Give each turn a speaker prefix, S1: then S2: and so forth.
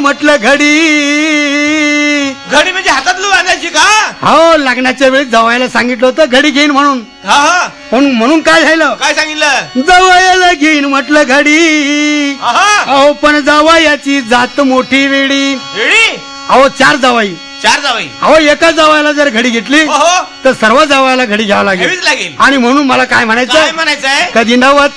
S1: म्हटलं घडी.
S2: घडी म्हणजे हातातलं बांधायची का?
S1: हो, लग्नाच्या वेळी जावयाला सांगितलं होतं घडी घेईन म्हणून.
S2: हा हा,
S1: म्हणून काय झालं,
S2: काय सांगितलं?
S1: जावयाला घेईन म्हटलं घडी.
S2: आहा,
S1: अहो पण जावयाची जात मोठी वेडी.
S2: रेडी?
S1: अहो 4 जावाई.
S2: 4 जावई.
S1: अहो एका जावयाला जर घडी घेतली
S2: हो,
S1: तर सर्व जावयाला घडी घ्यावं लागेल.
S2: घ्यावीच लागेल.
S1: आणि म्हणून मला काय
S2: काय
S1: म्हणायचं,
S2: म्हणायचंय?
S1: कधी नवत